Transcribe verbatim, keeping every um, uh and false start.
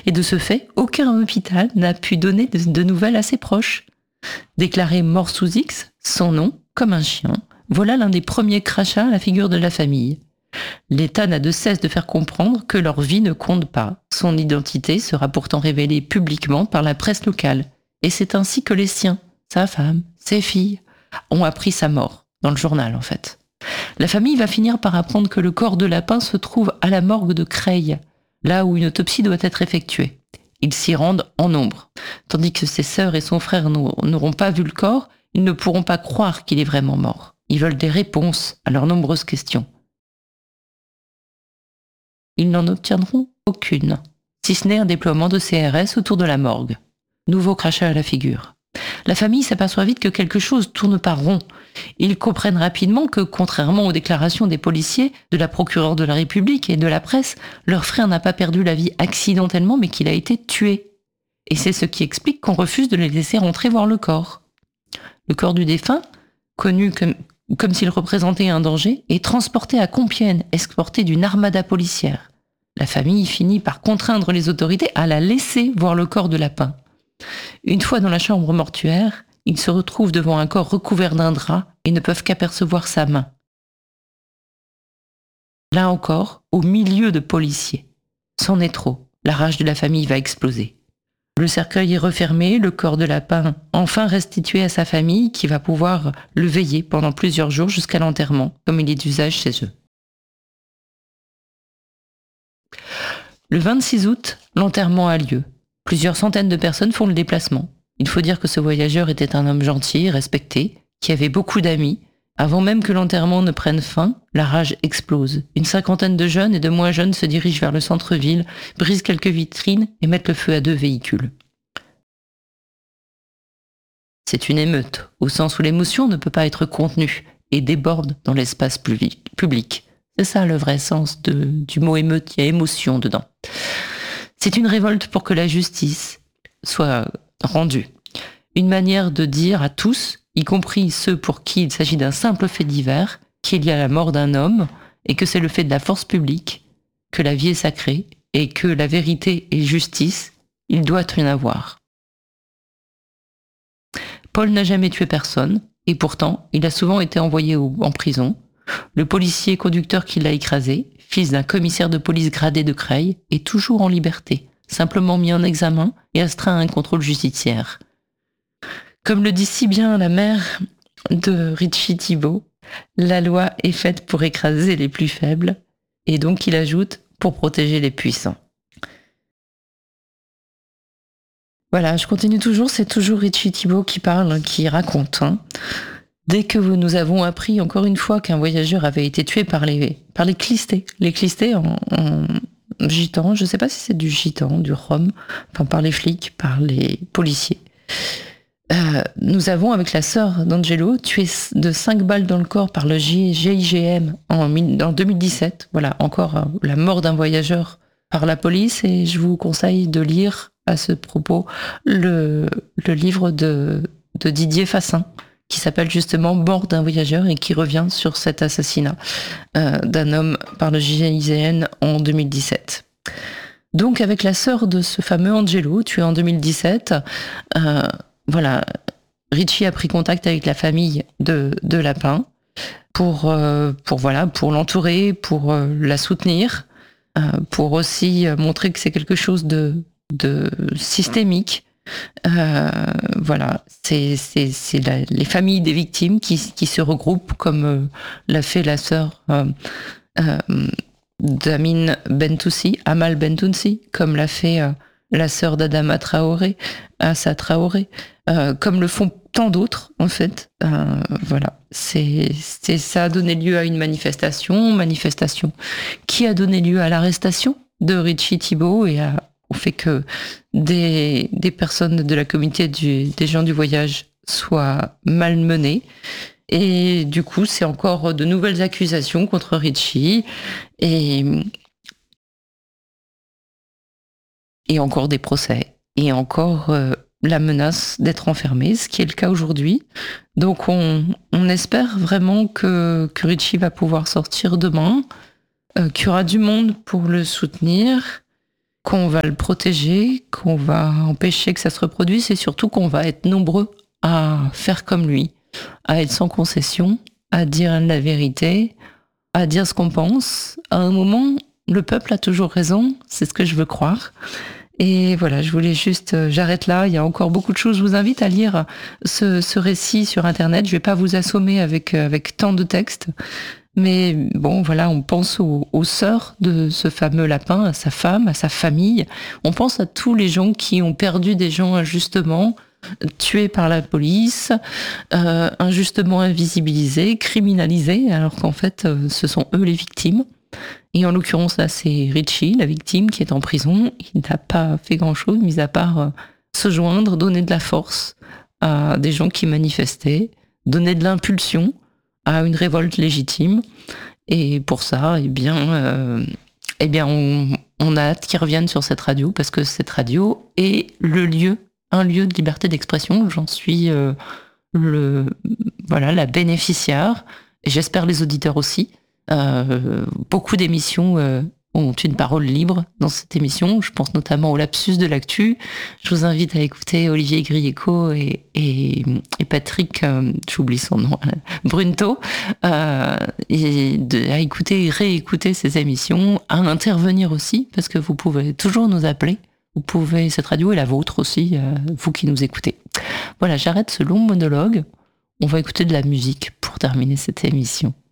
Et de ce fait, aucun hôpital n'a pu donner de, de nouvelles à ses proches. Déclaré mort sous X, son nom, comme un chien, voilà l'un des premiers crachats à la figure de la famille. L'État n'a de cesse de faire comprendre que leur vie ne compte pas. Son identité sera pourtant révélée publiquement par la presse locale. Et c'est ainsi que les siens, sa femme, ses filles, ont appris sa mort, dans le journal en fait. La famille va finir par apprendre que le corps de Lapin se trouve à la morgue de Creil, là où une autopsie doit être effectuée. Ils s'y rendent en nombre. Tandis que ses sœurs et son frère n'auront pas vu le corps, ils ne pourront pas croire qu'il est vraiment mort. Ils veulent des réponses à leurs nombreuses questions. Ils n'en obtiendront aucune, si ce n'est un déploiement de C R S autour de la morgue. Nouveau crachat à la figure. La famille s'aperçoit vite que quelque chose tourne pas rond. Ils comprennent rapidement que, contrairement aux déclarations des policiers, de la procureure de la République et de la presse, leur frère n'a pas perdu la vie accidentellement, mais qu'il a été tué. Et c'est ce qui explique qu'on refuse de les laisser rentrer voir le corps. Le corps du défunt, connu comme, comme s'il représentait un danger, est transporté à Compiègne, escorté d'une armada policière. La famille finit par contraindre les autorités à la laisser voir le corps de Lapin. Une fois dans la chambre mortuaire, ils se retrouvent devant un corps recouvert d'un drap et ne peuvent qu'apercevoir sa main. Là encore, au milieu de policiers. C'en est trop, la rage de la famille va exploser. Le cercueil est refermé, le corps de Lapin enfin restitué à sa famille qui va pouvoir le veiller pendant plusieurs jours jusqu'à l'enterrement, comme il est d'usage chez eux. Le vingt-six août, l'enterrement a lieu. Plusieurs centaines de personnes font le déplacement. Il faut dire que ce voyageur était un homme gentil, respecté, qui avait beaucoup d'amis. Avant même que l'enterrement ne prenne fin, la rage explose. Une cinquantaine de jeunes et de moins jeunes se dirigent vers le centre-ville, brisent quelques vitrines et mettent le feu à deux véhicules. C'est une émeute, au sens où l'émotion ne peut pas être contenue et déborde dans l'espace public. C'est ça le vrai sens de, du mot émeute, il y a émotion dedans. C'est une révolte pour que la justice soit rendue. Une manière de dire à tous, y compris ceux pour qui il s'agit d'un simple fait divers, qu'il y a la mort d'un homme et que c'est le fait de la force publique, que la vie est sacrée et que la vérité est justice, il doit y en avoir. Paul n'a jamais tué personne et pourtant il a souvent été envoyé en prison. Le policier conducteur qui l'a écrasé, fils d'un commissaire de police gradé de Creil, est toujours en liberté, simplement mis en examen et astreint à un contrôle judiciaire. Comme le dit si bien la mère de Richie Thibault, la loi est faite pour écraser les plus faibles, et donc il ajoute pour protéger les puissants. Voilà, je continue toujours, c'est toujours Richie Thibault qui parle, qui raconte. Hein. Dès que nous avons appris encore une fois qu'un voyageur avait été tué par les, par les clistés, les clistés en, en gitan, je ne sais pas si c'est du gitan, du rhum, enfin par les flics, par les policiers. Euh, nous avons, avec la sœur d'Angelo, tué de cinq balles dans le corps par le G I G M en, en deux mille dix-sept. Voilà, encore euh, la mort d'un voyageur par la police, et je vous conseille de lire à ce propos le, le livre de, de Didier Fassin, qui s'appelle justement Mort d'un voyageur et qui revient sur cet assassinat euh, d'un homme par le G I G N en deux mille dix-sept. Donc avec la sœur de ce fameux Angelo, tué en deux mille dix-sept, euh, voilà, Richie a pris contact avec la famille de, de Lapin pour, euh, pour, voilà, pour l'entourer, pour euh, la soutenir, euh, pour aussi montrer que c'est quelque chose de, de systémique. Euh, voilà, c'est, c'est, c'est la, les familles des victimes qui, qui se regroupent, comme euh, l'a fait la sœur euh, euh, d'Amin Bentoussi, Amal Bentoussi, comme l'a fait euh, la sœur d'Adama Traoré, Assa Traoré, euh, comme le font tant d'autres, en fait. Euh, voilà, c'est, c'est, ça a donné lieu à une manifestation, manifestation qui a donné lieu à l'arrestation de Richie Thibault et à au fait que des, des personnes de la communauté du, des gens du voyage soient malmenées. Et du coup, c'est encore de nouvelles accusations contre Richie et, et encore des procès et encore euh, la menace d'être enfermé, ce qui est le cas aujourd'hui. Donc on, on espère vraiment que, que Richie va pouvoir sortir demain, euh, qu'il y aura du monde pour le soutenir, qu'on va le protéger, qu'on va empêcher que ça se reproduise, et surtout qu'on va être nombreux à faire comme lui, à être sans concession, à dire la vérité, à dire ce qu'on pense. À un moment, le peuple a toujours raison, c'est ce que je veux croire. Et voilà, je voulais juste, euh, j'arrête là, il y a encore beaucoup de choses. Je vous invite à lire ce, ce récit sur Internet. Je vais pas vous assommer avec, euh, avec tant de textes. Mais bon, voilà, on pense aux, aux sœurs de ce fameux lapin, à sa femme, à sa famille. On pense à tous les gens qui ont perdu des gens injustement, tués par la police, euh, injustement invisibilisés, criminalisés, alors qu'en fait, euh, ce sont eux les victimes. Et en l'occurrence, là, c'est Richie, la victime, qui est en prison. Il n'a pas fait grand-chose, mis à part euh, se joindre, donner de la force à des gens qui manifestaient, donner de l'impulsion à une révolte légitime. Et pour ça, eh bien, euh, eh bien on, on a hâte qu'ils reviennent sur cette radio, parce que cette radio est le lieu, un lieu de liberté d'expression. J'en suis euh, le, voilà, la bénéficiaire. Et j'espère les auditeurs aussi. Euh, beaucoup d'émissions euh, ont une parole libre dans cette émission. Je pense notamment au lapsus de l'actu. Je vous invite à écouter Olivier Grieco et, et, et Patrick, euh, j'oublie son nom, Brunto, euh, et de, à écouter et réécouter ces émissions, à intervenir aussi, parce que vous pouvez toujours nous appeler. Vous pouvez, cette radio est la vôtre aussi, euh, vous qui nous écoutez. Voilà, j'arrête ce long monologue. On va écouter de la musique pour terminer cette émission.